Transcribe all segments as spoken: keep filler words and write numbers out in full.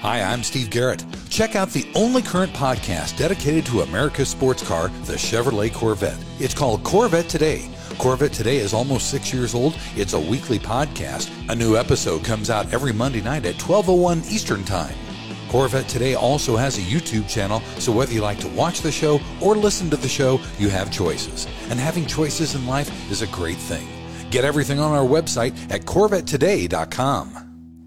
Hi, I'm Steve Garrett. Check out the only current podcast dedicated to America's sports car, the Chevrolet Corvette. It's called Corvette Today. Corvette Today is almost six years old. It's a weekly podcast. A new episode comes out every Monday night at twelve oh one Eastern Time. Corvette Today also has a YouTube channel, so whether you like to watch the show or listen to the show, you have choices. And having choices in life is a great thing. Get everything on our website at corvette today dot com.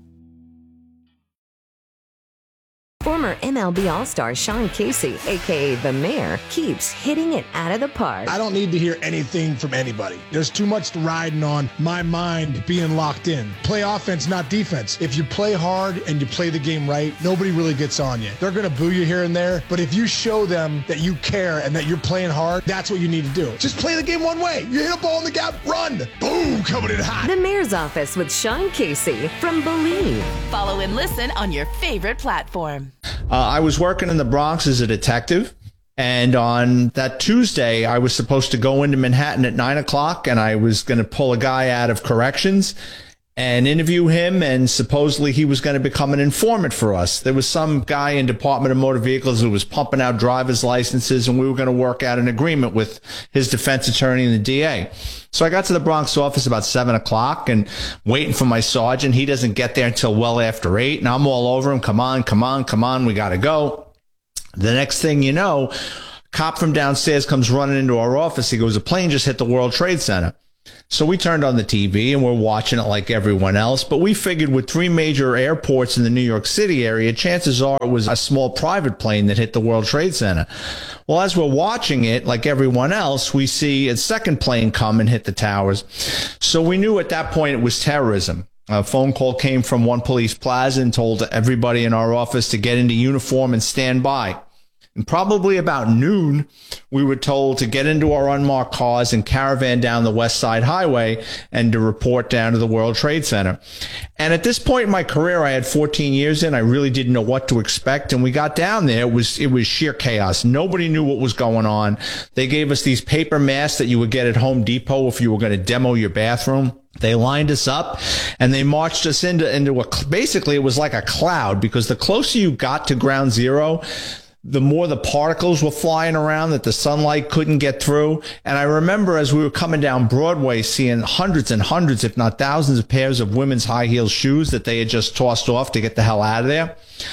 Former M L B All-Star Sean Casey, a k a. The Mayor, keeps hitting it out of the park. I don't need to hear anything from anybody. There's too much riding on my mind being locked in. Play offense, not defense. If you play hard and you play the game right, nobody really gets on you. They're going to boo you here and there, but if you show them that you care and that you're playing hard, that's what you need to do. Just play the game one way. You hit a ball in the gap, run. Boom, coming in hot. The Mayor's Office with Sean Casey from Believe. Follow and listen on your favorite platform. Uh, I was working in the Bronx as a detective, and on that Tuesday, I was supposed to go into Manhattan at nine o'clock, and I was going to pull a guy out of corrections and interview him, and supposedly he was going to become an informant for us. There was some guy in Department of Motor Vehicles who was pumping out driver's licenses, and we were going to work out an agreement with his defense attorney and the D A. So I got to the Bronx office about seven o'clock and waiting for my sergeant. He doesn't get there until well after eight, and I'm all over him. Come on, come on, come on. We got to go. The next thing you know, a cop from downstairs comes running into our office. He goes, a plane just hit the World Trade Center. So we turned on the T V and we're watching it like everyone else. But we figured with three major airports in the New York City area, chances are it was a small private plane that hit the World Trade Center. Well, as we're watching it, like everyone else, we see a second plane come and hit the towers. So we knew at that point it was terrorism. A phone call came from One Police Plaza and told everybody in our office to get into uniform and stand by. And probably about noon, we were told to get into our unmarked cars and caravan down the West Side Highway and to report down to the World Trade Center. And at this point in my career, I had fourteen years in. I really didn't know what to expect. And we got down there. It was, it was sheer chaos. Nobody knew what was going on. They gave us these paper masks that you would get at Home Depot if you were going to demo your bathroom. They lined us up and they marched us into, into a, basically it was like a cloud, because the closer you got to ground zero, the more the particles were flying around that the sunlight couldn't get through. And I remember as we were coming down Broadway, seeing hundreds and hundreds, if not thousands of pairs of women's high heel shoes that they had just tossed off to get the hell out of there.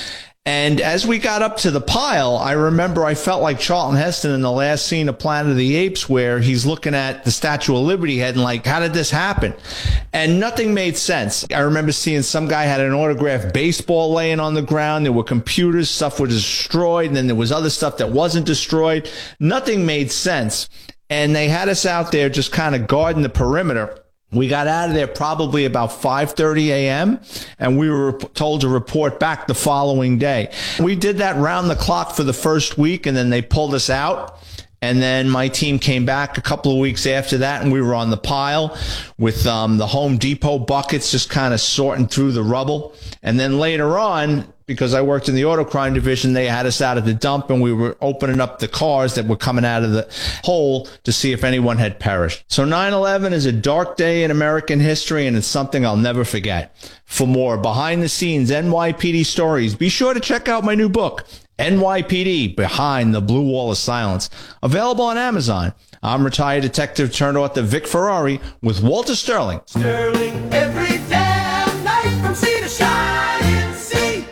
And as we got up to the pile, I remember I felt like Charlton Heston in the last scene of Planet of the Apes, where he's looking at the Statue of Liberty head and like, how did this happen? And nothing made sense. I remember seeing some guy had an autographed baseball laying on the ground. There were computers, stuff was destroyed, and then there was other stuff that wasn't destroyed. Nothing made sense. And they had us out there just kind of guarding the perimeter. We got out of there probably about five thirty a.m. and we were told to report back the following day. We did that round the clock for the first week, and then they pulled us out. And then my team came back a couple of weeks after that, and we were on the pile with um, the Home Depot buckets just kind of sorting through the rubble. And then later on, because I worked in the auto crime division, they had us out at the dump, and we were opening up the cars that were coming out of the hole to see if anyone had perished. So nine eleven is a dark day in American history, and it's something I'll never forget. For more behind-the-scenes N Y P D stories, be sure to check out my new book, N Y P D Behind the Blue Wall of Silence, available on Amazon. I'm retired detective turned author Vic Ferrari with Walter Sterling. Sterling every damn night from sea to shining sea.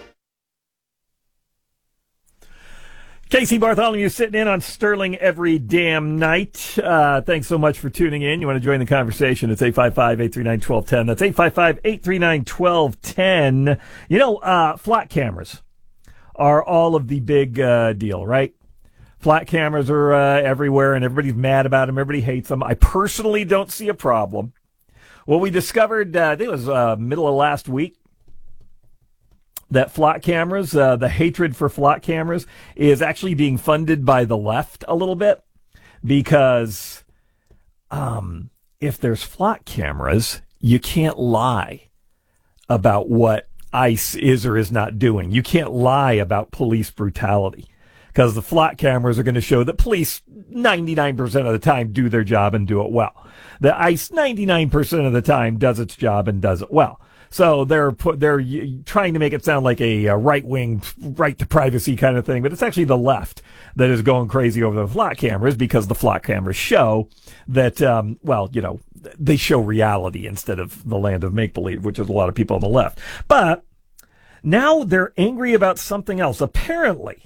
Casey Bartholomew sitting in on Sterling every damn night. Uh, thanks so much for tuning in. You want to join the conversation? It's eight five five, eight three nine, one two one zero. That's eight five five, eight three nine, one two one zero. You know, uh, flat cameras are all of the big uh, deal, right? Flat cameras are uh, everywhere, and everybody's mad about them. Everybody hates them. I personally don't see a problem. Well, we discovered, uh, I think it was uh, middle of last week, that flat cameras, uh, the hatred for flat cameras, is actually being funded by the left a little bit, because um, if there's flat cameras, you can't lie about what ICE is or is not doing. You can't lie about police brutality, because the flat cameras are going to show that police ninety-nine percent of the time do their job and do it well. The ICE ninety-nine percent of the time does its job and does it well. So they're put, they're trying to make it sound like a, a right-wing right to privacy kind of thing, but it's actually the left that is going crazy over the flock cameras because the flock cameras show that, um, well, you know, they show reality instead of the land of make-believe, which is a lot of people on the left. But now they're angry about something else. Apparently,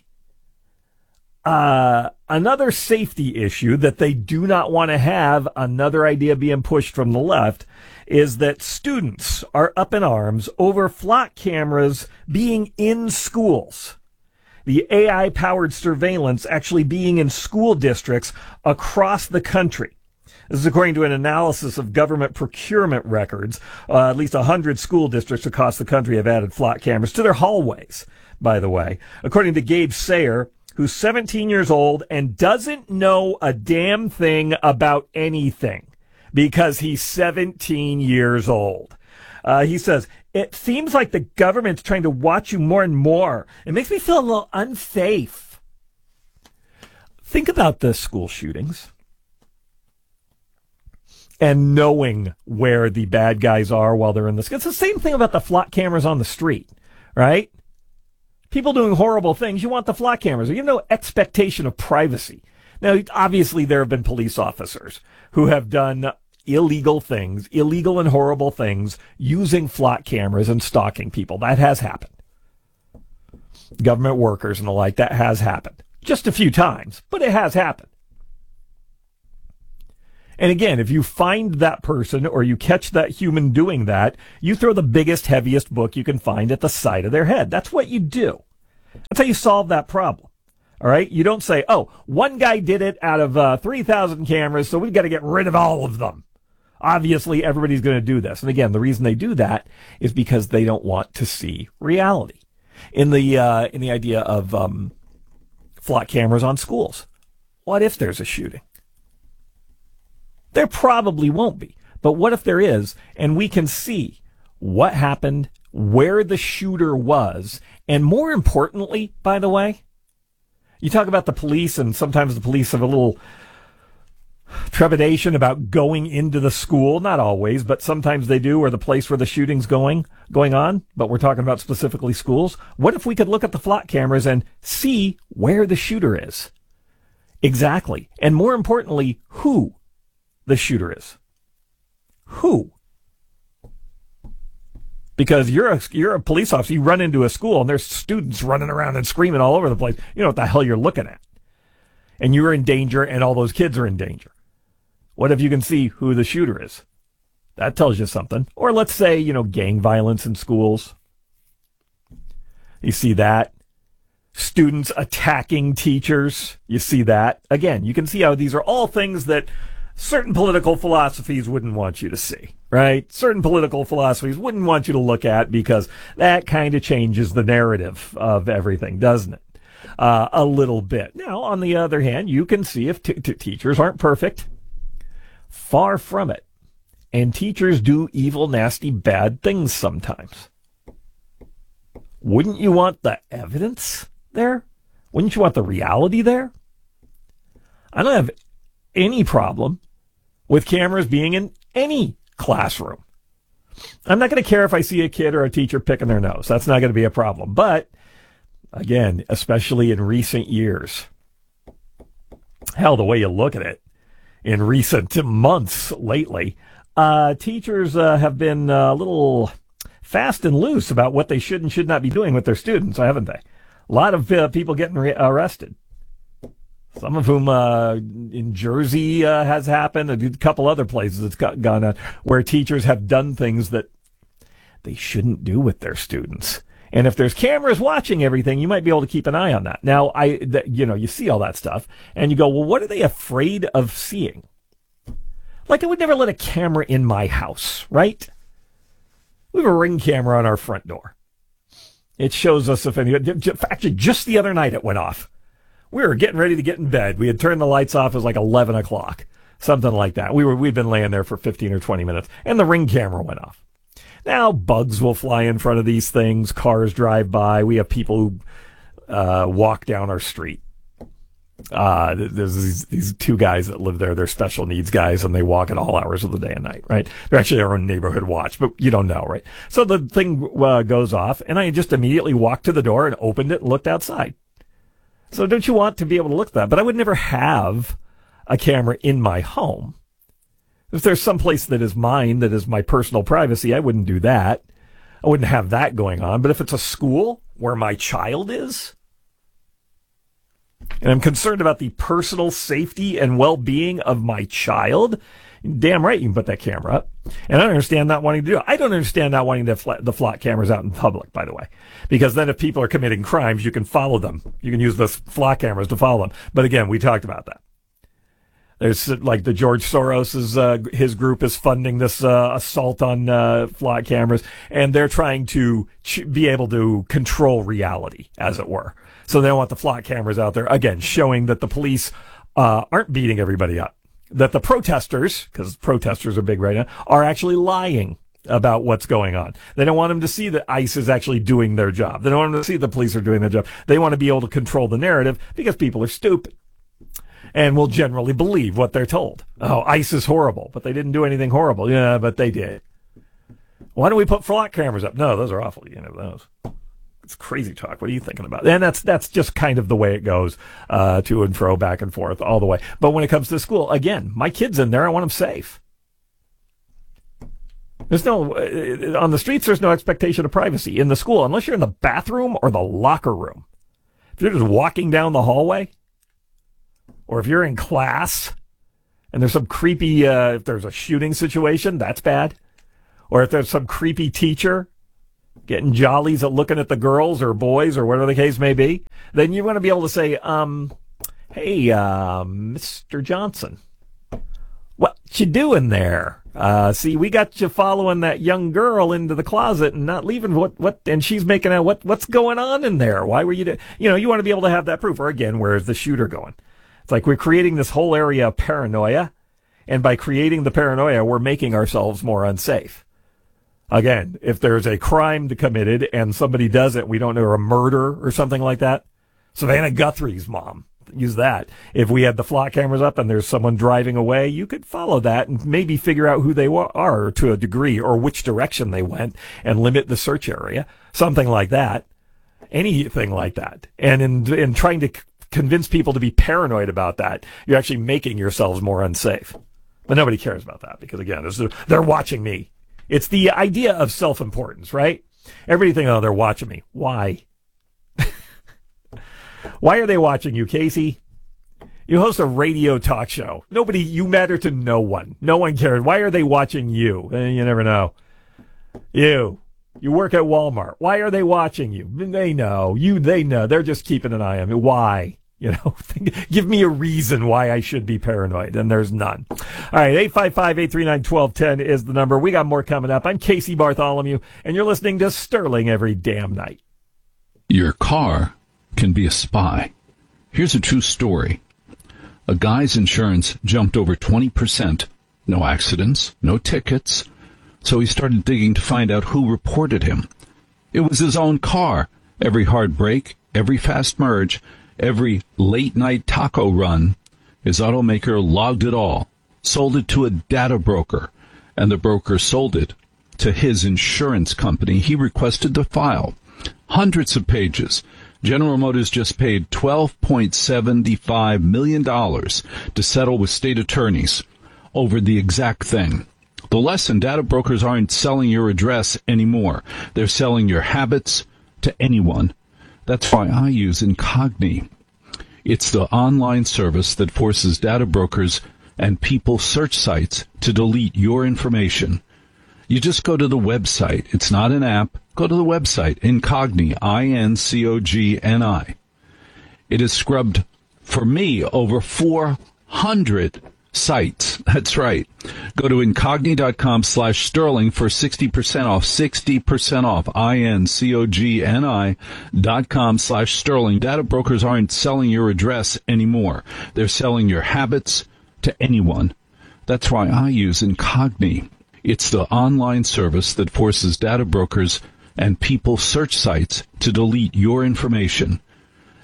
uh, another safety issue that they do not want to have, another idea being pushed from the left, is that students are up in arms over flock cameras being in schools. The A I-powered surveillance actually being in school districts across the country. This is according to an analysis of government procurement records. Uh, at least one hundred school districts across the country have added flock cameras to their hallways, by the way. According to Gabe Sayer, who's seventeen years old and doesn't know a damn thing about anything because he's seventeen years old. Uh, he says, it seems like the government's trying to watch you more and more. It makes me feel a little unsafe. Think about the school shootings and knowing where the bad guys are while they're in the school. It's the same thing about the flock cameras on the street, right? People doing horrible things, you want the flock cameras. You have no expectation of privacy. Now, obviously, there have been police officers who have done illegal things, illegal and horrible things, using flock cameras and stalking people. That has happened. Government workers and the like, that has happened. Just a few times, but it has happened. And again, if you find that person or you catch that human doing that, you throw the biggest, heaviest book you can find at the side of their head. That's what you do. That's how you solve that problem. All right? You don't say, oh, one guy did it out of uh, three thousand cameras, so we've got to get rid of all of them. Obviously, everybody's going to do this. And again, the reason they do that is because they don't want to see reality. In the uh, in the idea of um, flock cameras on schools, what if there's a shooting? There probably won't be. But what if there is, and we can see what happened, where the shooter was, and more importantly, by the way, you talk about the police, and sometimes the police have a little trepidation about going into the school. Not always, but sometimes they do, or the place where the shooting's going going on. But we're talking about specifically schools. What if we could look at the flock cameras and see where the shooter is? Exactly. And more importantly, who the shooter is. Who? Because you're a, you're a police officer, you run into a school and there's students running around and screaming all over the place. You know what the hell you're looking at. And you're in danger and all those kids are in danger. What if you can see who the shooter is? That tells you something. Or let's say, you know, gang violence in schools. You see that. Students attacking teachers. You see that. Again, you can see how these are all things that certain political philosophies wouldn't want you to see, right? Certain political philosophies wouldn't want you to look at because that kind of changes the narrative of everything, doesn't it? Uh, a little bit. Now, on the other hand, you can see if t- t- teachers aren't perfect. Far from it. And teachers do evil, nasty, bad things sometimes. Wouldn't you want the evidence there? Wouldn't you want the reality there? I don't have any problem with cameras being in any classroom. I'm not going to care if I see a kid or a teacher picking their nose. That's not going to be a problem. But, again, especially in recent years, hell, the way you look at it, in recent months lately, uh, teachers uh, have been a little fast and loose about what they should and should not be doing with their students, haven't they? A lot of uh, people getting re- arrested. Some of whom uh, in Jersey uh, has happened. A couple other places it's got, gone on where teachers have done things that they shouldn't do with their students. And if there's cameras watching everything, you might be able to keep an eye on that. Now, I, th- you know, you see all that stuff, and you go, well, what are they afraid of seeing? Like, I would never let a camera in my house, right? We have a Ring camera on our front door. It shows us if any. Actually, just the other night it went off. We were getting ready to get in bed. We had turned the lights off. It was like eleven o'clock, something like that. We were, we'd been laying there for fifteen or twenty minutes, and the Ring camera went off. Now, bugs will fly in front of these things. Cars drive by. We have people who uh, walk down our street. Uh, there's these, these two guys that live there. They're special needs guys, and they walk at all hours of the day and night, right? They're actually our own neighborhood watch, but you don't know, right? So the thing uh, goes off, and I just immediately walked to the door and opened it and looked outside. So don't you want to be able to look at that? But I would never have a camera in my home. If there's some place that is mine, that is my personal privacy, I wouldn't do that. I wouldn't have that going on. But if it's a school where my child is, and I'm concerned about the personal safety and well-being of my child, damn right you can put that camera up. And I don't understand not wanting to do it. I don't understand not wanting the flat, the flock cameras out in public, by the way. Because then if people are committing crimes, you can follow them. You can use the flock cameras to follow them. But again, we talked about that. There's like the George Soros's, uh, his group is funding this uh, assault on uh, flock cameras, and they're trying to ch- be able to control reality, as it were. So they don't want the flock cameras out there, again, showing that the police uh, aren't beating everybody up. That the protesters, because protesters are big right now, are actually lying about what's going on. They don't want them to see that ICE is actually doing their job. They don't want them to see the police are doing their job. They want to be able to control the narrative because people are stupid and will generally believe what they're told. Oh, ICE is horrible, but they didn't do anything horrible. Yeah, but they did. Why don't we put flock cameras up? No, those are awful. You know those. It's crazy talk. What are you thinking about? And that's that's just kind of the way it goes, uh, to and fro, back and forth, all the way. But when it comes to school, again, my kid's in there. I want them safe. There's no, uh, on the streets, there's no expectation of privacy. In the school, unless you're in the bathroom or the locker room. If you're just walking down the hallway, or if you're in class, and there's some creepy, uh, if there's a shooting situation, that's bad. Or if there's some creepy teacher getting jollies at looking at the girls or boys or whatever the case may be, then you want to be able to say, um, hey, uh, Mister Johnson, what you doing there? Uh, see, we got you following that young girl into the closet and not leaving. What, what, and she's making out, what, what's going on in there? Why were you, do-? you know, you want to be able to have that proof. Or again, where's the shooter going? It's like we're creating this whole area of paranoia. And by creating the paranoia, we're making ourselves more unsafe. Again, if there's a crime committed and somebody does it, we don't know, or a murder or something like that. Savannah Guthrie's mom, use that. If we had the flock cameras up and there's someone driving away, you could follow that and maybe figure out who they are to a degree or which direction they went and limit the search area. Something like that. Anything like that. And in, in trying to c- convince people to be paranoid about that, you're actually making yourselves more unsafe. But nobody cares about that because, again, they're watching me. It's the idea of self-importance, right? Everybody thinks, oh, they're watching me. Why? Why are they watching you, Casey? You host a radio talk show. Nobody, you matter to no one. No one cares. Why are they watching you? Eh, you never know. You. You work at Walmart. Why are they watching you? They know. You, they know. They're just keeping an eye on me. Why? You know, give me a reason why I should be paranoid, and there's none. All right, eight five five, eight three nine, one two one zero is the number. We got more coming up. I'm Casey Bartholomew, and you're listening to Sterling every damn night. Your car can be a spy. Here's a true story. A guy's insurance jumped over twenty percent. No accidents, no tickets. So he started digging to find out who reported him. It was his own car. Every hard brake, every fast merge, every late-night taco run, his automaker logged it all, sold it to a data broker, and the broker sold it to his insurance company. He requested the file. Hundreds of pages. General Motors just paid twelve point seven five million dollars to settle with state attorneys over the exact thing. The lesson, data brokers aren't selling your address anymore. They're selling your habits to anyone. That's why I use Incogni. It's the online service that forces data brokers and people search sites to delete your information. You just go to the website. It's not an app. Go to the website, Incogni, I N C O G N I. It has scrubbed, for me, over four hundred sites. That's right. Go to incogni.com slash sterling for sixty percent off. sixty percent off. I N C O G N I dot com slash sterling. Data brokers aren't selling your address anymore. They're selling your habits to anyone. That's why I use Incogni. It's the online service that forces data brokers and people search sites to delete your information.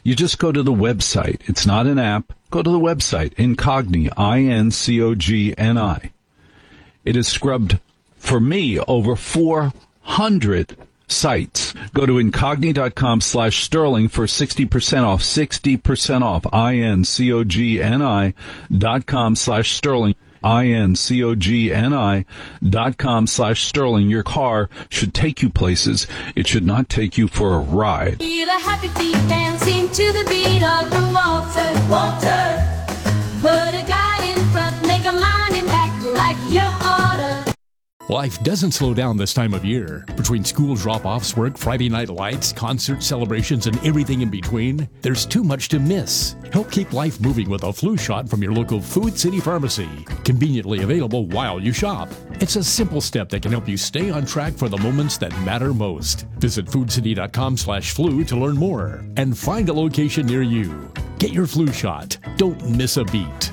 You just go to the website. It's not an app. Go to the website, Incogni, I N C O G N I. It has scrubbed, for me, over four hundred sites. Go to Incogni.com slash Sterling for sixty percent off. sixty percent off. I N C O G N I dot com slash Sterling. I N C O G N I dot com slash Sterling. Your car should take you places. It should not take you for a ride. Feel a happy feet dancing to the beat of the Walter. Walter. Put a guy in front, make a line and act like you oughta. Life doesn't slow down this time of year. Between school drop-offs, work, Friday night lights, concert celebrations, and everything in between, there's too much to miss. Help keep life moving with a flu shot from your local Food City Pharmacy. Conveniently available while you shop. It's a simple step that can help you stay on track for the moments that matter most. Visit foodcity.com slash flu to learn more and find a location near you. Get your flu shot. Don't miss a beat.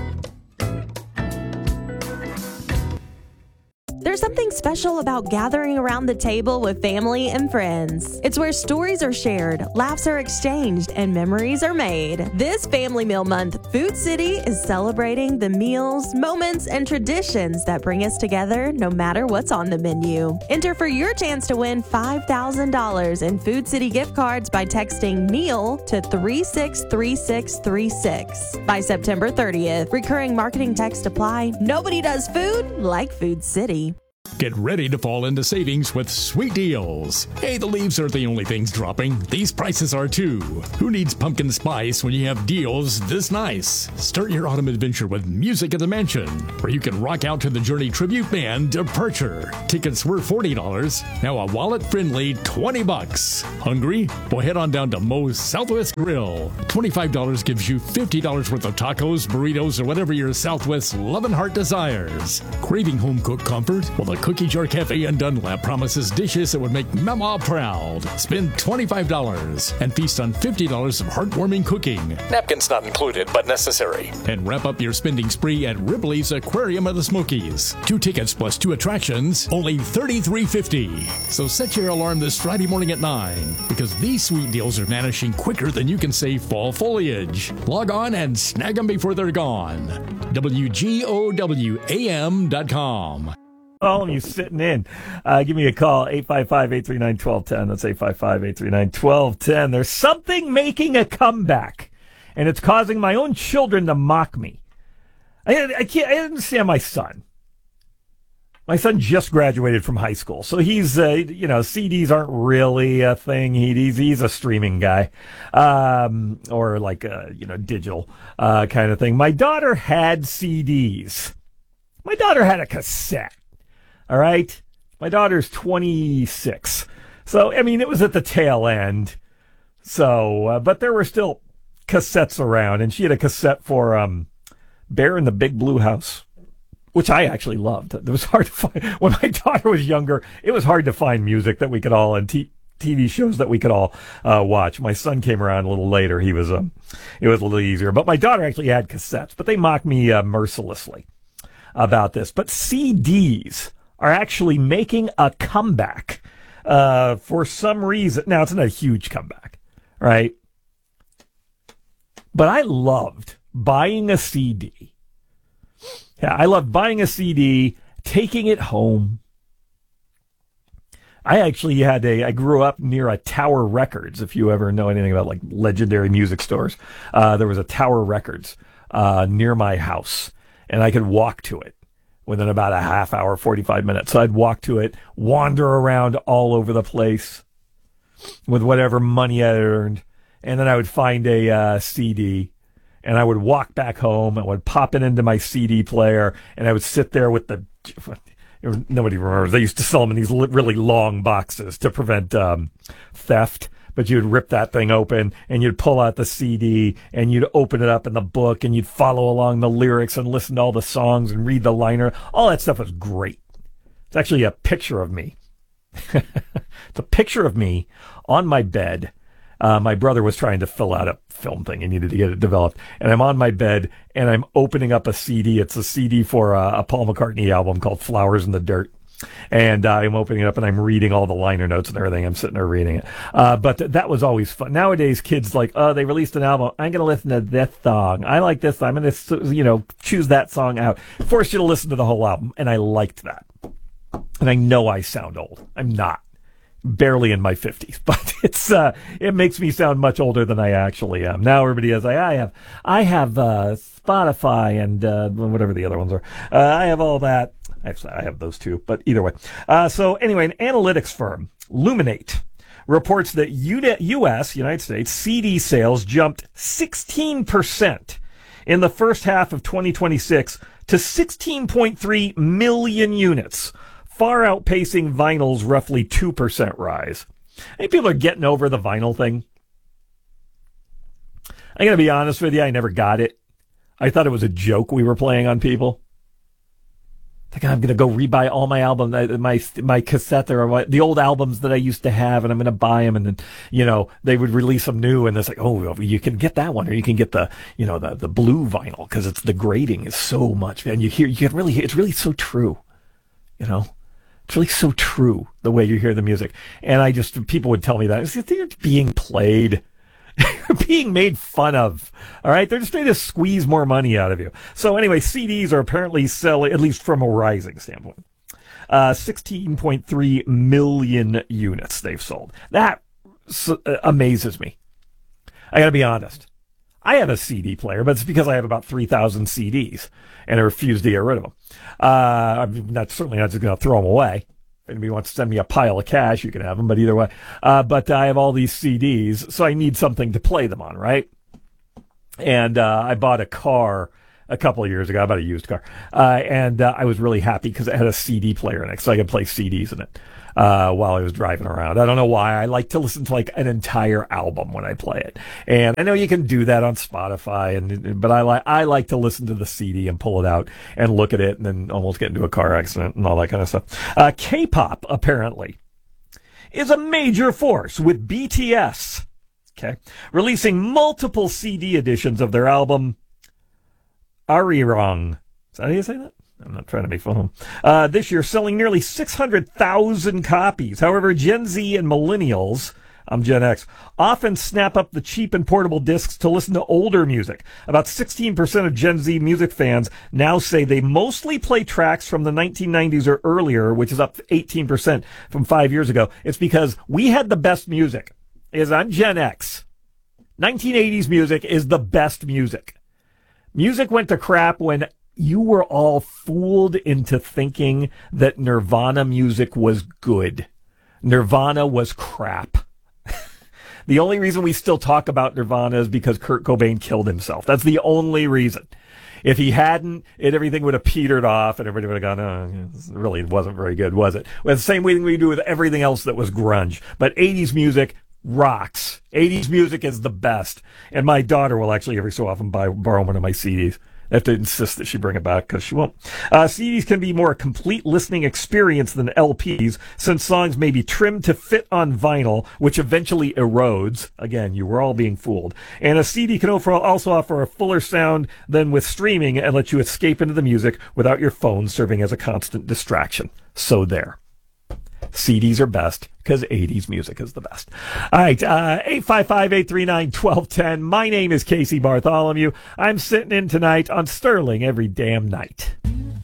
There's something special about gathering around the table with family and friends. It's where stories are shared, laughs are exchanged, and memories are made. This Family Meal Month, Food City is celebrating the meals, moments, and traditions that bring us together no matter what's on the menu. Enter for your chance to win five thousand dollars in Food City gift cards by texting MEAL to three six three six three six. By September thirtieth, recurring marketing text apply. Nobody does food like Food City. Get ready to fall into savings with sweet deals. Hey, the leaves aren't the only things dropping. These prices are too. Who needs pumpkin spice when you have deals this nice? Start your autumn adventure with Music at the Mansion, where you can rock out to the Journey tribute band Departure. Tickets were forty dollars. Now a wallet-friendly twenty bucks. Hungry? Well, head on down to Moe's Southwest Grill. twenty-five dollars gives you fifty dollars worth of tacos, burritos, or whatever your Southwest loving heart desires. Craving home-cooked comfort? Well, the Cookie Jar Cafe in Dunlap promises dishes that would make Mama proud. Spend twenty-five dollars and feast on fifty dollars of heartwarming cooking. Napkins not included, but necessary. And wrap up your spending spree at Ripley's Aquarium of the Smokies. Two tickets plus two attractions, only thirty-three fifty. So set your alarm this Friday morning at nine, because these sweet deals are vanishing quicker than you can save fall foliage. Log on and snag them before they're gone. W G O W A M dot com. All of you sitting in, uh, give me a call, eight five five, eight three nine, one two one zero. That's eight five five, eight three nine, one two one zero. There's something making a comeback, and it's causing my own children to mock me. I, I can't I understand my son. My son just graduated from high school, so he's, uh, you know, C Ds aren't really a thing. He, he's, he's a streaming guy, um, or like a, you know, digital uh, kind of thing. My daughter had C Ds. My daughter had a cassette. All right. My daughter's twenty-six. So, I mean, it was at the tail end. So, uh, but there were still cassettes around, and she had a cassette for um, Bear in the Big Blue House, which I actually loved. It was hard to find. When my daughter was younger, it was hard to find music that we could all, and t- TV shows that we could all uh, watch. My son came around a little later. He was, um, it was a little easier. But my daughter actually had cassettes, but they mocked me uh, mercilessly about this. But C Ds are actually making a comeback uh, for some reason. Now, it's not a huge comeback, right? But I loved buying a C D. Yeah, I loved buying a C D, taking it home. I actually had a, I grew up near a Tower Records, if you ever know anything about like legendary music stores. Uh, there was a Tower Records uh, near my house, and I could walk to it within about a half hour, forty-five minutes. So I'd walk to it, wander around all over the place with whatever money I earned, and then I would find a uh, C D, and I would walk back home. I would pop it into my C D player, and I would sit there with the... Nobody remembers. They used to sell them in these really long boxes to prevent um, theft. But you'd rip that thing open, and you'd pull out the C D, and you'd open it up in the book, and you'd follow along the lyrics and listen to all the songs and read the liner. All that stuff was great. It's actually a picture of me. It's a picture of me on my bed. Uh, my brother was trying to fill out a film thing. He needed to get it developed. And I'm on my bed, and I'm opening up a C D. It's a C D for a, a Paul McCartney album called Flowers in the Dirt. And uh, I'm opening it up and I'm reading all the liner notes and everything. I'm sitting there reading it. Uh, but th- that was always fun. Nowadays, kids like, oh, they released an album. I'm going to listen to this song. I like this. I'm going to, you know, choose that song out. Force you to listen to the whole album. And I liked that. And I know I sound old. I'm not. Barely in my fifties, but it's uh, it makes me sound much older than I actually am. Now everybody is like, I have, I have uh, Spotify and uh, whatever the other ones are. Uh, I have all that. Actually, I have those too, but either way. Uh, so anyway, an analytics firm, Luminate, reports that U S, United States, C D sales jumped sixteen percent in the first half of twenty twenty-six to sixteen point three million units, far outpacing vinyl's roughly two percent rise. I think people are getting over the vinyl thing. I'm going to be honest with you, I never got it. I thought it was a joke we were playing on people. Like, I'm going to go rebuy all my albums, my my cassette or my, the old albums that I used to have, and I'm going to buy them, and then, you know, they would release them new, and it's like, oh, you can get that one, or you can get the, you know, the, the blue vinyl, because it's the grading is so much, and you hear, you can really, it's really so true, you know? It's really so true, the way you hear the music. And I just, people would tell me that. They're being played. They're being made fun of. All right? They're just trying to squeeze more money out of you. So anyway, C Ds are apparently selling, at least from a rising standpoint, uh, sixteen point three million units they've sold. That uh, amazes me. I got to be honest. I have a C D player, but it's because I have about three thousand C Ds, and I refuse to get rid of them. Uh, I'm not, certainly not just going to throw them away. If anybody wants to send me a pile of cash, you can have them, but either way. Uh, but I have all these C Ds, so I need something to play them on, right? And uh, I bought a car a couple of years ago. I bought a used car. Uh, and uh, I was really happy because it had a C D player in it, so I could play C Ds in it uh, while I was driving around. I don't know why. I like to listen to like an entire album when I play it. And I know you can do that on Spotify, and but I like I like to listen to the C D and pull it out and look at it and then almost get into a car accident and all that kind of stuff. Uh, K-pop, apparently, is a major force, with B T S, okay, releasing multiple C D editions of their album Arirang. Is that how you say that? I'm not trying to be fun. Uh, this year, selling nearly six hundred thousand copies. However, Gen Z and millennials, I'm Gen X, often snap up the cheap and portable discs to listen to older music. About sixteen percent of Gen Z music fans now say they mostly play tracks from the nineteen nineties or earlier, which is up eighteen percent from five years ago. It's because we had the best music. Is I'm Gen X. nineteen eighties music is the best music. Music went to crap when you were all fooled into thinking that Nirvana music was good. Nirvana was crap. The only reason we still talk about Nirvana is because Kurt Cobain killed himself. That's the only reason. If he hadn't, it, everything would have petered off and everybody would have gone, oh, it really wasn't very good, was it? Well, the same way we do with everything else that was grunge. But eighties music rocks. eighties music is the best. And my daughter will actually every so often buy borrow one of my C Ds. I have to insist that she bring it back because she won't. Uh, C Ds can be more a complete listening experience than L Ps, since songs may be trimmed to fit on vinyl, which eventually erodes. Again, you were all being fooled. And a C D can also offer a fuller sound than with streaming and let you escape into the music without your phone serving as a constant distraction. So there. C Ds are best because eighties music is the best. All right, uh, eight five five, eight three nine, one two one zero. My name is Casey Bartholomew. I'm sitting in tonight on Sterling every damn night.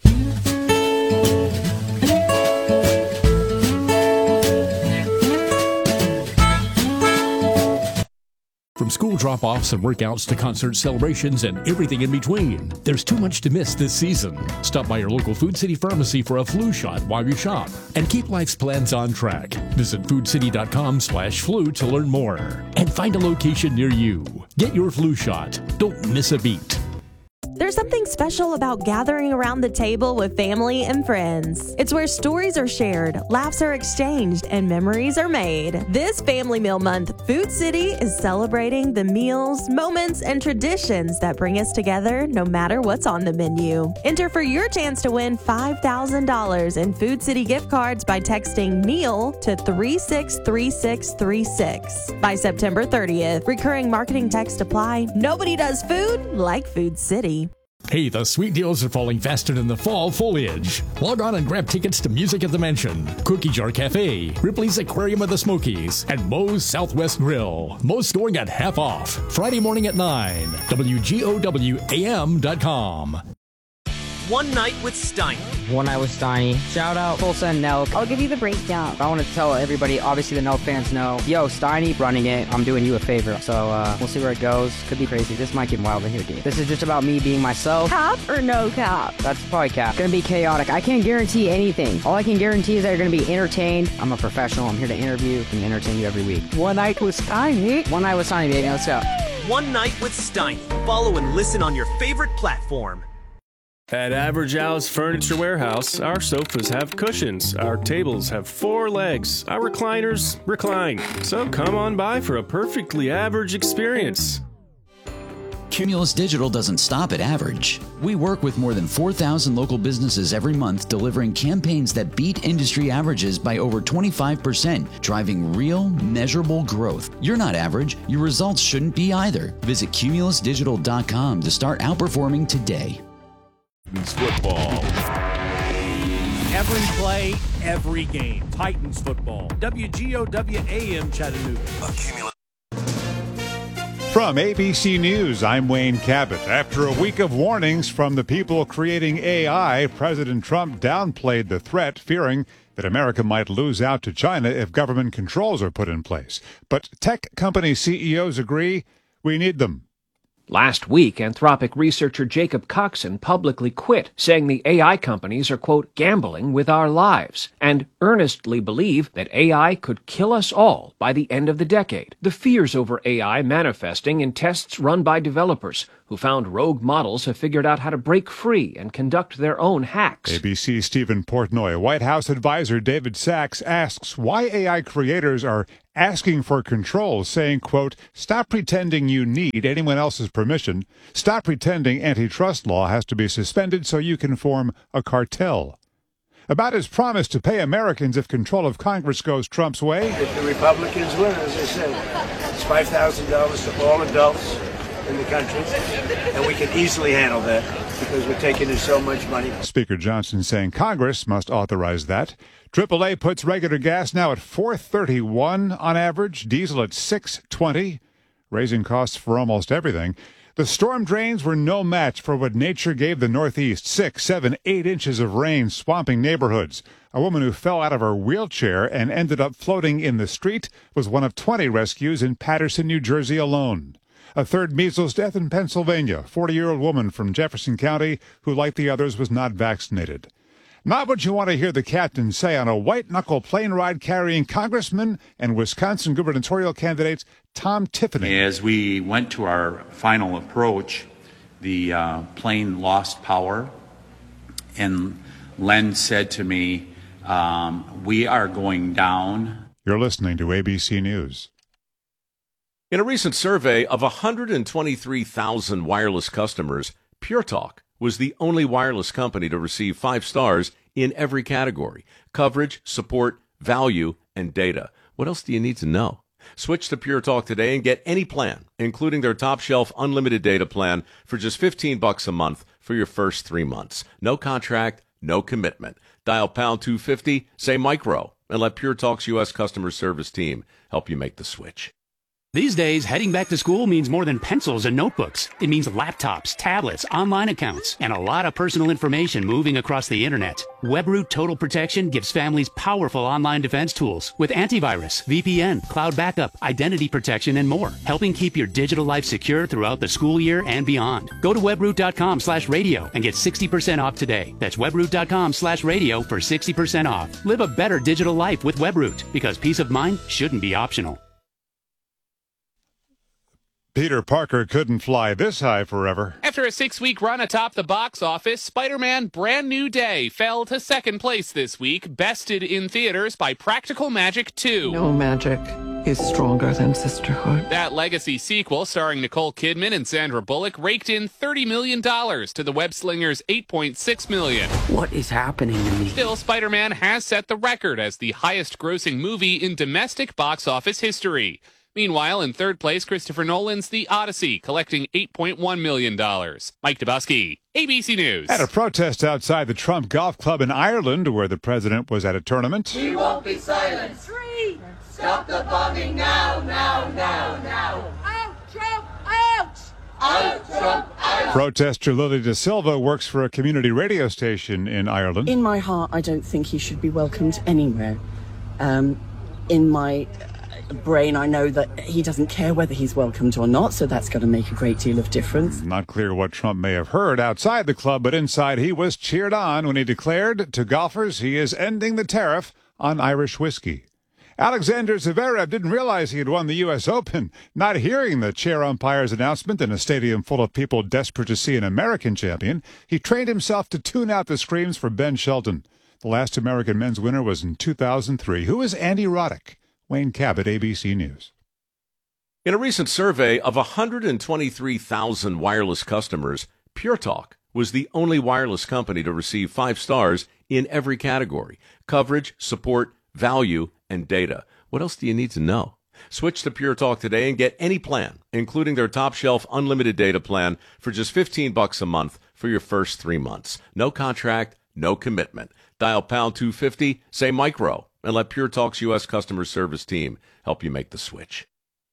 From school drop-offs and workouts to concert celebrations and everything in between, there's too much to miss this season. Stop by your local Food City pharmacy for a flu shot while you shop and keep life's plans on track. Visit foodcity.com slash flu to learn more and find a location near you. Get your flu shot. Don't miss a beat. There's something special about gathering around the table with family and friends. It's where stories are shared, laughs are exchanged, and memories are made. This Family Meal Month, Food City is celebrating the meals, moments, and traditions that bring us together no matter what's on the menu. Enter for your chance to win five thousand dollars in Food City gift cards by texting MEAL to three six three six three six by September thirtieth. Recurring marketing text apply. Nobody does food like Food City. Hey, the sweet deals are falling faster than the fall foliage. Log on and grab tickets to Music at the Mansion, Cookie Jar Cafe, Ripley's Aquarium of the Smokies, and Moe's Southwest Grill. Moe's going at half off. Friday morning at nine. W G O W A M dot com. One Night with Steiny. One Night with Steiny. Shout out Full Send Nelk. I'll give you the breakdown. I want to tell everybody, obviously the Nelk fans know, yo, Steiny running it. I'm doing you a favor. So uh, we'll see where it goes. Could be crazy. This might get wild in here, dude. This is just about me being myself. Cap or no cap? That's probably cap. Gonna be chaotic. I can't guarantee anything. All I can guarantee is that you're gonna be entertained. I'm a professional. I'm here to interview and entertain you every week. One Night with Steiny. One Night with Steiny, baby. Let's go. One Night with Steiny. Follow and listen on your favorite platform. At Average Al's Furniture Warehouse, our sofas have cushions, our tables have four legs, our recliners recline. So come on by for a perfectly average experience. Cumulus Digital doesn't stop at average. We work with more than four thousand local businesses every month, delivering campaigns that beat industry averages by over twenty-five percent, driving real, measurable growth. You're not average. Your results shouldn't be either. Visit cumulus digital dot com to start outperforming today. Football. Every play, every game. Titans football. W G O W A M Chattanooga. From A B C News, I'm Wayne Cabot. After a week of warnings from the people creating A I, President Trump downplayed the threat, fearing that America might lose out to China if government controls are put in place. But tech company C E Os agree we need them. Last week, Anthropic researcher Jacob Coxon publicly quit, saying the A I companies are, quote, gambling with our lives, and earnestly believe that A I could kill us all by the end of the decade. The fears over A I manifesting in tests run by developers who found rogue models have figured out how to break free and conduct their own hacks. A B C's Stephen Portnoy. White House advisor David Sachs asks why A I creators are asking for control, saying, quote, stop pretending you need anyone else's permission. Stop pretending antitrust law has to be suspended so you can form a cartel. About his promise to pay Americans if control of Congress goes Trump's way. If the Republicans win, as I said, it's five thousand dollars to all adults in the country, and we can easily handle that because we're taking in so much money. Speaker Johnson saying Congress must authorize that. triple A puts regular gas now at four thirty-one on average, diesel at six twenty, raising costs for almost everything. The storm drains were no match for what nature gave the Northeast. Six, seven, eight inches of rain swamping neighborhoods. A woman who fell out of her wheelchair and ended up floating in the street was one of twenty rescues in Paterson, New Jersey alone. A third measles death in Pennsylvania, forty-year-old woman from Jefferson County who, like the others, was not vaccinated. Not what you want to hear the captain say on a white-knuckle plane ride carrying Congressman and Wisconsin gubernatorial candidates Tom Tiffany. As we went to our final approach, the uh, plane lost power, and Len said to me, um, we are going down. You're listening to A B C News. In a recent survey of one hundred twenty-three thousand wireless customers, Pure Talk was the only wireless company to receive five stars in every category: coverage, support, value, and data. What else do you need to know? Switch to Pure Talk today and get any plan, including their top shelf unlimited data plan, for just fifteen bucks a month for your first three months. No contract, no commitment. Dial pound two fifty, say micro, and let Pure Talk's U S customer service team help you make the switch. These days, heading back to school means more than pencils and notebooks. It means laptops, tablets, online accounts, and a lot of personal information moving across the internet. WebRoot Total Protection gives families powerful online defense tools with antivirus, V P N, cloud backup, identity protection, and more, helping keep your digital life secure throughout the school year and beyond. Go to webroot.com slash radio and get sixty percent off today. That's webroot.com slash radio for sixty percent off. Live a better digital life with WebRoot, because peace of mind shouldn't be optional. Peter Parker couldn't fly this high forever. After a six-week run atop the box office, Spider-Man Brand New Day fell to second place this week, bested in theaters by Practical Magic two. No magic is stronger than sisterhood. That legacy sequel, starring Nicole Kidman and Sandra Bullock, raked in thirty million dollars to the web-slinger's eight point six million dollars. What is happening to me? Still, Spider-Man has set the record as the highest-grossing movie in domestic box office history. Meanwhile, in third place, Christopher Nolan's The Odyssey, collecting eight point one million dollars. Mike Dabowski, A B C News. At a protest outside the Trump Golf Club in Ireland, where the president was at a tournament. We won't be silent. Three. Stop the bombing now, now, now, now. Out, Trump, out! Out, Trump, out! Protester Lily De Silva works for a community radio station in Ireland. In my heart, I don't think he should be welcomed anywhere. Um, in my brain, I know that he doesn't care whether he's welcomed or not, so that's going to make a great deal of difference. Not clear what Trump may have heard outside the club, but inside he was cheered on when he declared to golfers he is ending the tariff on Irish whiskey. Alexander Zverev didn't realize he had won the U S Open, not hearing the chair umpire's announcement in a stadium full of people desperate to see an American champion. He trained himself to tune out the screams for Ben Shelton. The last American men's winner was in two thousand three. Who is Andy Roddick? Wayne Cabot, A B C News. In a recent survey of one hundred twenty-three thousand wireless customers, Pure Talk was the only wireless company to receive five stars in every category: coverage, support, value, and data. What else do you need to know? Switch to Pure Talk today and get any plan, including their top shelf unlimited data plan, for just fifteen bucks a month for your first three months. No contract, no commitment. Dial pound two fifty, say micro, and let Pure Talk's U S customer service team help you make the switch.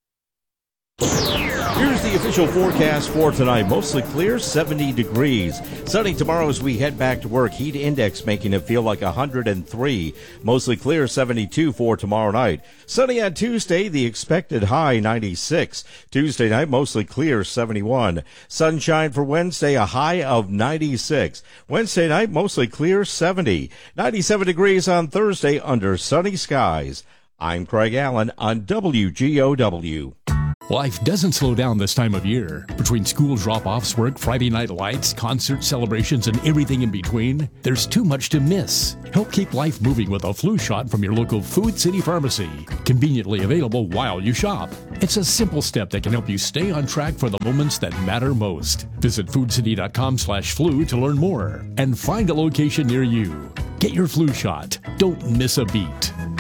Here's the official forecast for tonight. Mostly clear, seventy degrees. Sunny tomorrow as we head back to work. Heat index making it feel like one hundred three. Mostly clear, seventy-two for tomorrow night. Sunny on Tuesday, the expected high ninety-six. Tuesday night, mostly clear, seventy-one. Sunshine for Wednesday, a high of ninety-six. Wednesday night, mostly clear, seventy. ninety-seven degrees on Thursday under sunny skies. I'm Craig Allen on W G O W. Life doesn't slow down this time of year. Between school drop-offs, work, Friday night lights, concert celebrations, and everything in between, there's too much to miss. Help keep life moving with a flu shot from your local Food City Pharmacy. Conveniently available while you shop. It's a simple step that can help you stay on track for the moments that matter most. Visit foodcity.com slash flu to learn more and find a location near you. Get your flu shot. Don't miss a beat.